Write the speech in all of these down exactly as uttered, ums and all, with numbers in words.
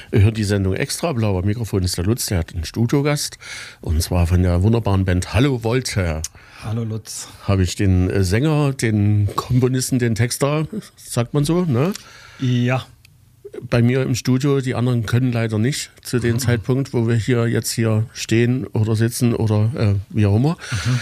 Ihr hört die Sendung Extra Blau. Am Mikrofon ist der Lutz, der hat einen Studiogast. Und zwar von der wunderbaren Band Hallo Voltaire. Hallo Lutz. Habe ich den Sänger, den Komponisten, den Texter, sagt man so, ne? Ja. Bei mir im Studio, die anderen können leider nicht zu dem mhm. Zeitpunkt, wo wir hier jetzt hier stehen oder sitzen oder äh, wie auch immer. Mhm.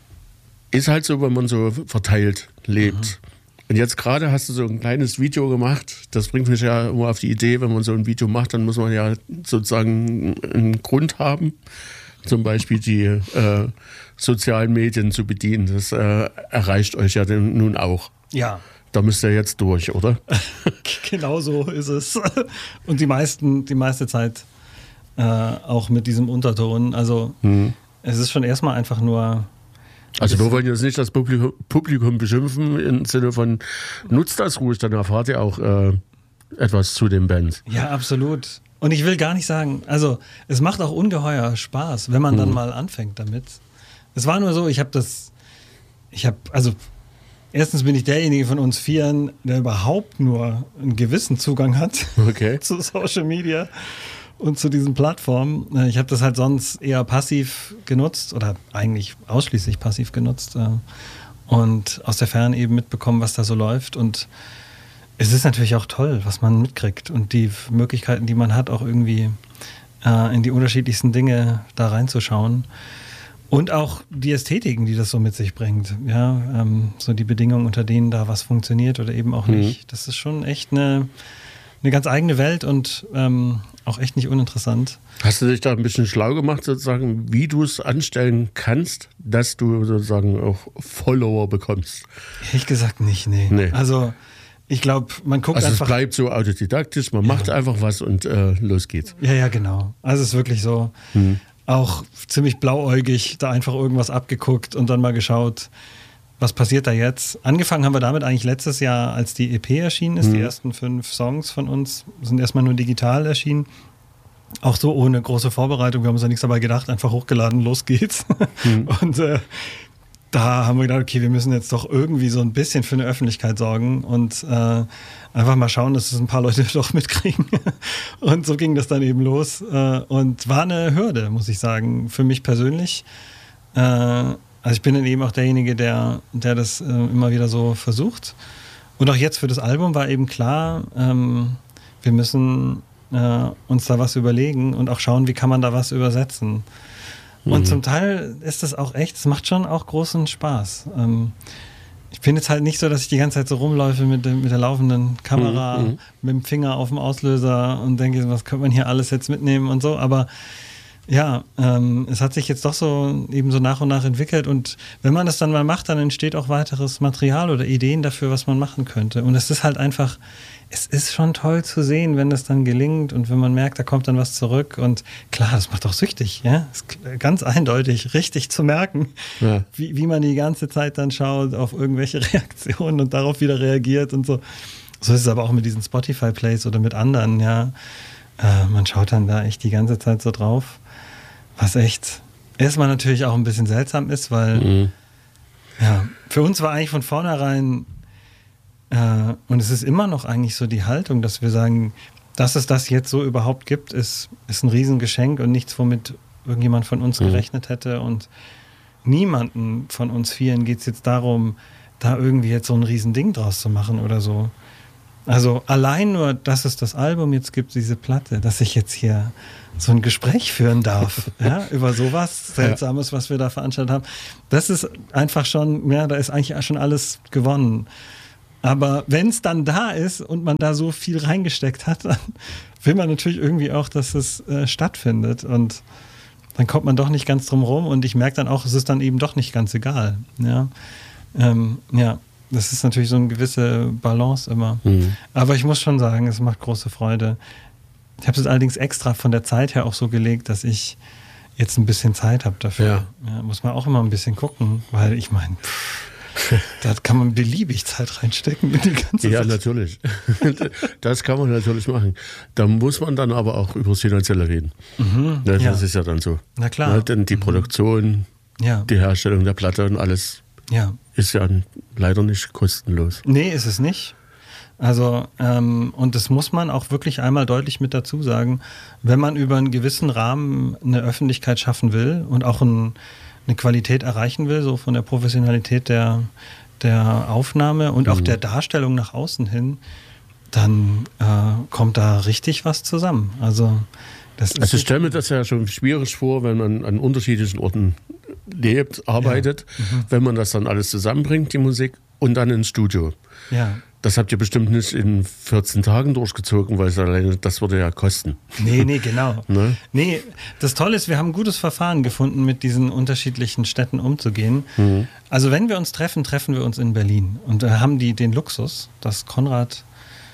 Ist halt so, wenn man so verteilt lebt. Mhm. Und jetzt gerade hast du so ein kleines Video gemacht. Das bringt mich ja immer auf die Idee, wenn man so ein Video macht, dann muss man ja sozusagen einen Grund haben. Zum Beispiel die äh, sozialen Medien zu bedienen. Das äh, erreicht euch ja nun auch. Ja. Da müsst ihr jetzt durch, oder? Genau so ist es. Und die meisten, die meiste Zeit äh, auch mit diesem Unterton. Also hm. es ist schon erstmal einfach nur... Also wir wollen jetzt nicht das Publikum, Publikum beschimpfen im Sinne von, nutzt das ruhig, dann erfahrt ihr auch äh, etwas zu den Bands. Ja, absolut. Und ich will gar nicht sagen, also es macht auch ungeheuer Spaß, wenn man hm. dann mal anfängt damit. Es war nur so, ich habe das, ich habe, also erstens bin ich derjenige von uns Vieren, der überhaupt nur einen gewissen Zugang hat okay. zu Social Media und zu diesen Plattformen. Ich habe das halt sonst eher passiv genutzt oder eigentlich ausschließlich passiv genutzt und aus der Ferne eben mitbekommen, was da so läuft. Und es ist natürlich auch toll, was man mitkriegt und die Möglichkeiten, die man hat, auch irgendwie in die unterschiedlichsten Dinge da reinzuschauen. Und auch die Ästhetiken, die das so mit sich bringt. Ja, ähm, so die Bedingungen, unter denen da was funktioniert oder eben auch mhm. nicht. Das ist schon echt eine, eine ganz eigene Welt und ähm, auch echt nicht uninteressant. Hast du dich da ein bisschen schlau gemacht, sozusagen, wie du es anstellen kannst, dass du sozusagen auch Follower bekommst? Ehrlich gesagt nicht, nee. nee. Also ich glaube, man guckt also einfach... Also es bleibt so autodidaktisch, man ja. macht einfach was und äh, los geht's. Ja, ja, genau. Also es ist wirklich so... Mhm. Auch ziemlich blauäugig da einfach irgendwas abgeguckt und dann mal geschaut, was passiert da jetzt. Angefangen haben wir damit eigentlich letztes Jahr, als die E P erschienen ist. Mhm. Die ersten fünf Songs von uns sind erstmal nur digital erschienen. Auch so ohne große Vorbereitung. Wir haben uns ja nichts dabei gedacht, einfach hochgeladen, los geht's. Mhm. Und äh, da haben wir gedacht, okay, wir müssen jetzt doch irgendwie so ein bisschen für eine Öffentlichkeit sorgen und äh, einfach mal schauen, dass es ein paar Leute doch mitkriegen. Und so ging das dann eben los äh, und war eine Hürde, muss ich sagen, für mich persönlich. Äh, also ich bin dann eben auch derjenige, der, der das äh, immer wieder so versucht. Und auch jetzt für das Album war eben klar, ähm, wir müssen äh, uns da was überlegen und auch schauen, wie kann man da was übersetzen. Und mhm. zum Teil ist das auch echt, es macht schon auch großen Spaß. Ähm, ich bin jetzt halt nicht so, dass ich die ganze Zeit so rumläufe mit, dem, mit der laufenden Kamera, mhm. mit dem Finger auf dem Auslöser und denke, was könnte man hier alles jetzt mitnehmen und so. Aber ja, ähm, es hat sich jetzt doch so eben so nach und nach entwickelt. Und wenn man das dann mal macht, dann entsteht auch weiteres Material oder Ideen dafür, was man machen könnte. Und es ist halt einfach... Es ist schon toll zu sehen, wenn das dann gelingt und wenn man merkt, da kommt dann was zurück. Und klar, das macht auch süchtig, ja. Das ist ganz eindeutig, richtig zu merken, ja. wie, wie man die ganze Zeit dann schaut auf irgendwelche Reaktionen und darauf wieder reagiert und so. So ist es aber auch mit diesen Spotify-Plays oder mit anderen, ja. Äh, man schaut dann da echt die ganze Zeit so drauf, was echt erstmal natürlich auch ein bisschen seltsam ist, weil mhm. ja, für uns war eigentlich von vornherein Äh, und es ist immer noch eigentlich so die Haltung, dass wir sagen, dass es das jetzt so überhaupt gibt, ist, ist ein Riesengeschenk und nichts, womit irgendjemand von uns mhm. gerechnet hätte. Und niemanden von uns Vieren geht es jetzt darum, da irgendwie jetzt so ein Riesending draus zu machen oder so. Also allein nur, dass es das Album jetzt gibt, diese Platte, dass ich jetzt hier so ein Gespräch führen darf, ja, über sowas Seltsames, was wir da veranstaltet haben, das ist einfach schon, ja, da ist eigentlich schon alles gewonnen. Aber wenn es dann da ist und man da so viel reingesteckt hat, dann will man natürlich irgendwie auch, dass es äh, stattfindet. Und dann kommt man doch nicht ganz drum rum. Und ich merke dann auch, es ist dann eben doch nicht ganz egal. Ja, ähm, ja das ist natürlich so eine gewisse Balance immer. Mhm. Aber ich muss schon sagen, es macht große Freude. Ich habe es allerdings extra von der Zeit her auch so gelegt, dass ich jetzt ein bisschen Zeit habe dafür. Ja. Ja, muss man auch immer ein bisschen gucken, weil ich meine... Da kann man beliebig Zeit reinstecken in die ganze Ja, Zeit. natürlich. Das kann man natürlich machen. Da muss man dann aber auch über das Finanzielle reden. Mhm, das ja. ist ja dann so. Na klar. Ja, denn die Produktion, ja. die Herstellung der Platte und alles ja. ist ja leider nicht kostenlos. Nee, ist es nicht. Also, ähm, und das muss man auch wirklich einmal deutlich mit dazu sagen, wenn man über einen gewissen Rahmen eine Öffentlichkeit schaffen will und auch ein, eine Qualität erreichen will, so von der Professionalität der, der Aufnahme und auch mhm. der Darstellung nach außen hin, dann äh, kommt da richtig was zusammen. Also, das ist also ich stelle mir das ja schon schwierig vor, wenn man an unterschiedlichen Orten lebt, arbeitet, ja. mhm. wenn man das dann alles zusammenbringt, die Musik, und dann ins Studio. Ja. Das habt ihr bestimmt nicht in vierzehn Tagen durchgezogen, weil es alleine, das würde ja kosten. Nee, nee, genau. ne? Nee, das Tolle ist, wir haben ein gutes Verfahren gefunden, mit diesen unterschiedlichen Städten umzugehen. Mhm. Also wenn wir uns treffen, treffen wir uns in Berlin. Und da haben die den Luxus, dass Konrad,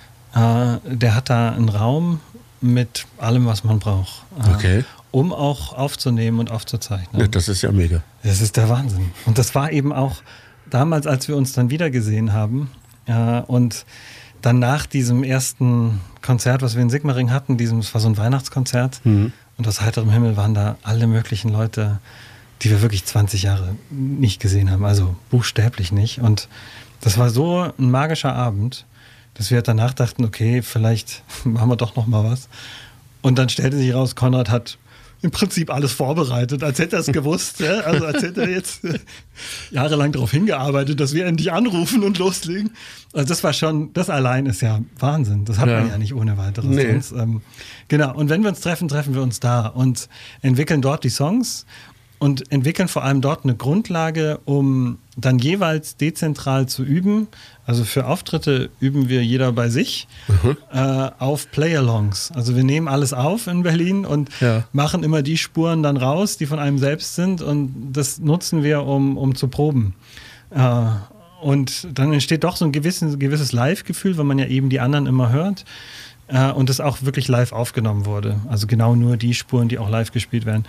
äh, der hat da einen Raum mit allem, was man braucht. Äh, okay. Um auch aufzunehmen und aufzuzeichnen. Ja, das ist ja mega. Das ist der Wahnsinn. Und das war eben auch damals, als wir uns dann wieder gesehen haben, ja, und dann nach diesem ersten Konzert, was wir in Sigmaringen hatten, diesem, das war so ein Weihnachtskonzert, mhm. und aus heiterem Himmel waren da alle möglichen Leute, die wir wirklich zwanzig Jahre nicht gesehen haben, also buchstäblich nicht. Und das war so ein magischer Abend, dass wir danach dachten, okay, vielleicht machen wir doch noch mal was. Und dann stellte sich raus, Konrad hat im Prinzip alles vorbereitet, als hätte er es gewusst. Ja? Also als hätte er jetzt äh, jahrelang darauf hingearbeitet, dass wir endlich anrufen und loslegen. Also das war schon, das allein ist ja Wahnsinn. Das hat ja. man ja nicht ohne weiteres. Nee. Sonst, ähm, genau, und wenn wir uns treffen, treffen wir uns da und entwickeln dort die Songs und entwickeln vor allem dort eine Grundlage, um dann jeweils dezentral zu üben. Also für Auftritte üben wir jeder bei sich mhm. äh, auf Play-Alongs. Also wir nehmen alles auf in Berlin und ja. machen immer die Spuren dann raus, die von einem selbst sind, und das nutzen wir, um, um zu proben. Äh, und dann entsteht doch so ein gewisses, gewisses Live-Gefühl, weil man ja eben die anderen immer hört. Äh, und das auch wirklich live aufgenommen wurde. Also genau nur die Spuren, die auch live gespielt werden.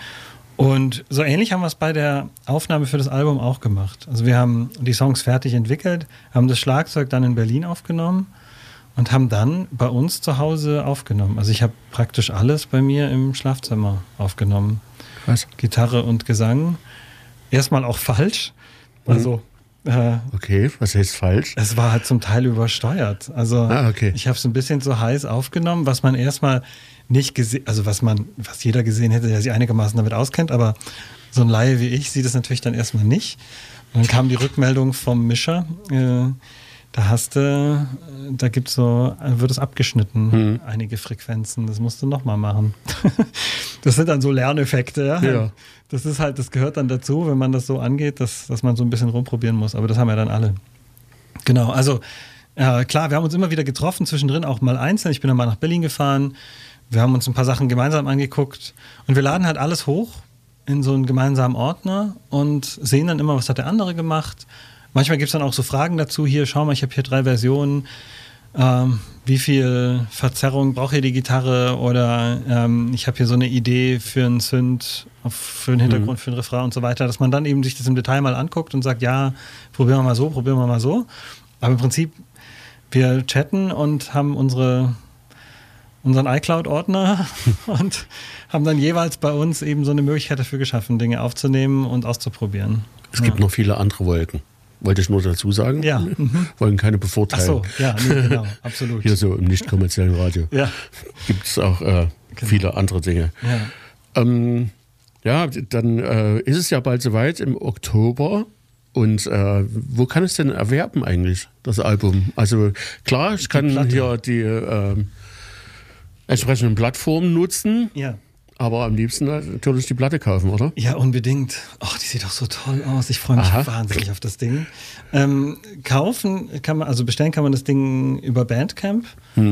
Und so ähnlich haben wir es bei der Aufnahme für das Album auch gemacht. Also wir haben die Songs fertig entwickelt, haben das Schlagzeug dann in Berlin aufgenommen und haben dann bei uns zu Hause aufgenommen. Also ich habe praktisch alles bei mir im Schlafzimmer aufgenommen. Was? Gitarre und Gesang. Erstmal auch falsch. Also äh, okay, was heißt falsch? Es war halt zum Teil übersteuert. Also ah, okay. ich habe es ein bisschen zu heiß aufgenommen, was man erstmal nicht gesehen, also was man, was jeder gesehen hätte, der sich einigermaßen damit auskennt, aber so ein Laie wie ich sieht es natürlich dann erstmal nicht. Und dann kam die Rückmeldung vom Mischer, äh, da hast du, da gibt's so, wird es abgeschnitten, mhm. einige Frequenzen, das musst du nochmal machen. Das sind dann so Lerneffekte, ja? ja. Das ist halt, das gehört dann dazu, wenn man das so angeht, dass, dass man so ein bisschen rumprobieren muss, aber das haben ja dann alle. Genau, also ja, klar, wir haben uns immer wieder getroffen, zwischendrin auch mal einzeln, ich bin dann mal nach Berlin gefahren. Wir haben uns ein paar Sachen gemeinsam angeguckt und wir laden halt alles hoch in so einen gemeinsamen Ordner und sehen dann immer, was hat der andere gemacht. Manchmal gibt es dann auch so Fragen dazu, hier, schau mal, ich habe hier drei Versionen, ähm, wie viel Verzerrung braucht hier die Gitarre, oder ähm, ich habe hier so eine Idee für einen Synth, für den Hintergrund, mhm. für den Refrain und so weiter, dass man dann eben sich das im Detail mal anguckt und sagt, ja, probieren wir mal so, probieren wir mal so. Aber im Prinzip, wir chatten und haben unsere unseren iCloud-Ordner und haben dann jeweils bei uns eben so eine Möglichkeit dafür geschaffen, Dinge aufzunehmen und auszuprobieren. Es ja. gibt noch viele andere Wolken. Wollte ich nur dazu sagen. Ja. Mhm. Wollen keine bevorteilen. Ach so, ja, nee, genau, absolut. Hier so im nicht kommerziellen Radio ja. gibt es auch äh, genau. viele andere Dinge. Ja, ähm, ja dann äh, ist es ja bald soweit im Oktober. Und äh, wo kann ich es denn erwerben eigentlich, das Album? Also klar, ich kann die hier die äh, entsprechenden Plattformen nutzen, ja. aber am liebsten natürlich die Platte kaufen, oder? Ja, unbedingt. Ach, die sieht doch so toll aus. Ich freue mich Aha. wahnsinnig auf das Ding. Ähm, kaufen kann man, also bestellen kann man das Ding über Bandcamp. Hm.